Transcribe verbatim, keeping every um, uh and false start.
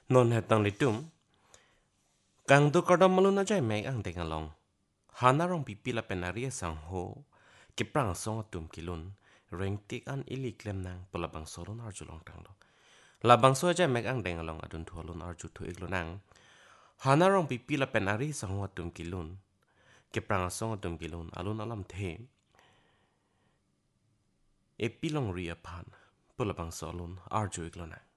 non hetang litum kang du kodom malun ajay meg ang dengalong hanarong pipila penaria sang ho kiprang song tum kilun reng tik an ili klem nang pulabang solun arjulong tanglo labang so ajay meg ang dengalong adun thualun arju thu iglunang hanarong pipila penari sang ho tum kilun kiprang song tum kilun alun alam the epilong ria pan pulabang solun arju iglunang